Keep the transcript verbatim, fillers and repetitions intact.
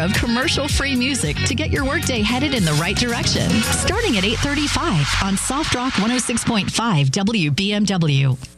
of commercial-free music to get your workday headed in the right direction. Starting at eight thirty-five on Soft Rock one oh six point five W B M W.